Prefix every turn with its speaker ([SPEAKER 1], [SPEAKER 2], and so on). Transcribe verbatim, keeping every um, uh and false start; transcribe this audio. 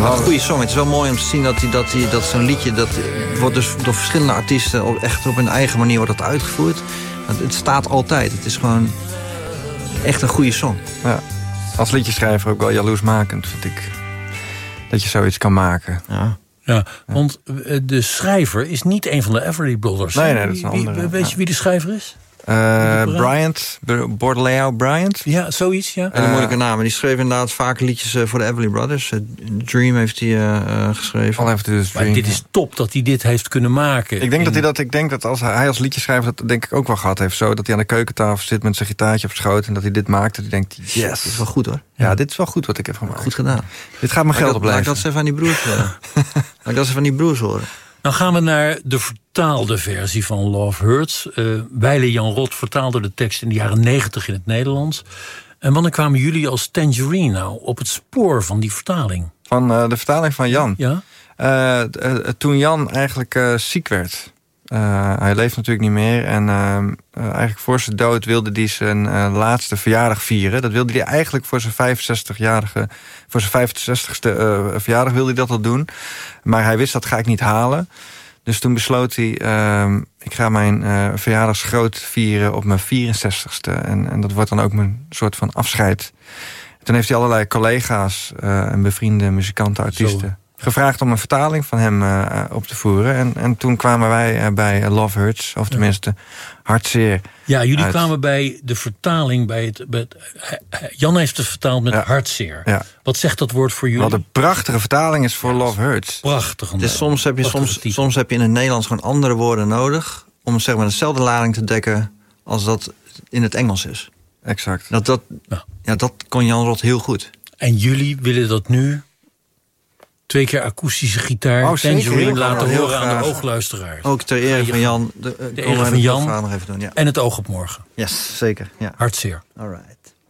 [SPEAKER 1] een goede song. Het is wel mooi om te zien dat, die, dat, die, dat zo'n liedje... dat wordt dus door verschillende artiesten... Op, echt op hun eigen manier wordt dat uitgevoerd. Het, het staat altijd. Het is gewoon echt een goede song.
[SPEAKER 2] Ja. Als liedjeschrijver ook wel jaloersmakend, vind ik. Dat je zoiets kan maken.
[SPEAKER 3] Ja. Ja, want de schrijver is niet een van de Everly Brothers.
[SPEAKER 2] Nee, nee, dat is een andere.
[SPEAKER 3] Wie, weet je wie de schrijver is?
[SPEAKER 2] Uh, Bryant, Bordeleo Bryant.
[SPEAKER 3] Ja, zoiets, ja.
[SPEAKER 1] En een moeilijke naam. Die schreef inderdaad vaak liedjes uh, voor de Everly Brothers. Uh, Dream heeft hij uh, uh, geschreven.
[SPEAKER 2] Al heeft hij dus Dream.
[SPEAKER 3] Maar dit is top dat hij dit heeft kunnen maken.
[SPEAKER 2] Ik denk, en... dat, hij dat, ik denk dat als hij als liedjeschrijver dat denk ik ook wel gehad heeft. Zo, dat hij aan de keukentafel zit met zijn gitaartje op schoot. En dat hij dit maakt. Dat hij denkt, yes.
[SPEAKER 1] Dit is wel goed hoor.
[SPEAKER 2] Ja, ja, dit is wel goed wat ik heb gemaakt.
[SPEAKER 1] Goed gedaan.
[SPEAKER 2] Dit gaat me geld opleveren.
[SPEAKER 1] Laat ik dat eens even aan die broers horen. Laat ik dat eens even aan die broers horen.
[SPEAKER 3] Dan gaan we naar de vertaalde versie van Love Hurts. Uh, Weile Jan Rot vertaalde de tekst in de jaren negentig in het Nederlands. En wanneer kwamen jullie als Tangerine nou op het spoor van die vertaling?
[SPEAKER 2] Van uh, de vertaling van Jan?
[SPEAKER 3] Ja.
[SPEAKER 2] Uh, uh, toen Jan eigenlijk uh, ziek werd. Uh, hij leeft natuurlijk niet meer. En uh, uh, eigenlijk voor zijn dood wilde hij zijn uh, laatste verjaardag vieren. Dat wilde hij eigenlijk voor zijn vijfenzestigjarige... Voor zijn vijfenzestigste uh, verjaardag wilde hij dat al doen. Maar hij wist dat ga ik niet halen. Dus toen besloot hij... Uh, ik ga mijn uh, verjaardagsgroot vieren op mijn vierenzestigste. En, en dat wordt dan ook mijn soort van afscheid. Toen heeft hij allerlei collega's uh, en bevriende muzikanten, artiesten... Zo. gevraagd om een vertaling van hem uh, op te voeren. En, en toen kwamen wij uh, bij uh, Love Hurts, of tenminste Hartzeer.
[SPEAKER 3] Ja, jullie
[SPEAKER 2] uit.
[SPEAKER 3] kwamen bij de vertaling bij het... Bij het Jan heeft het vertaald met ja. Hartzeer. Ja. Wat zegt dat woord voor jullie?
[SPEAKER 2] Wat een prachtige vertaling is voor ja, Love Hurts.
[SPEAKER 3] Prachtig.
[SPEAKER 1] Dus soms heb je, soms, soms heb je in het Nederlands gewoon andere woorden nodig... om zeg maar dezelfde lading te dekken als dat in het Engels is.
[SPEAKER 2] Exact.
[SPEAKER 1] Dat, dat, ja. Ja, dat kon Jan Rot heel goed.
[SPEAKER 3] En jullie willen dat nu... Twee keer akoestische gitaar, oh, Tangerine laten horen graag. Aan de oogluisteraars.
[SPEAKER 1] Ook ter ere van Jan. De,
[SPEAKER 3] de ere van Jan
[SPEAKER 1] nog even doen, ja.
[SPEAKER 3] En het oog op morgen.
[SPEAKER 1] Yes, zeker. Ja.
[SPEAKER 3] Hartzeer.
[SPEAKER 1] All right.